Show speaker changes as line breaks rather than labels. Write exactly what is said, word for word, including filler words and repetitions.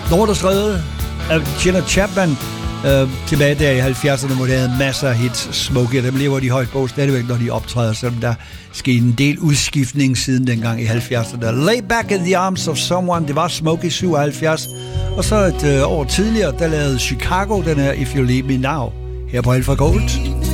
Når der skrevet af Gina Chapman øh, tilbage der i halvfjerdserne, hvor de havde masser af hits. Smokey, dem lever de højt på stadigvæk, når de optræder, selvom der skete en del udskiftning siden dengang i halvfjerdserne. Lay Back in the Arms of Someone, det var Smokey syvoghalvfjerds. Og så et øh, år tidligere, der lavede Chicago den her If You Leave Me Now, her på Alpha Gold.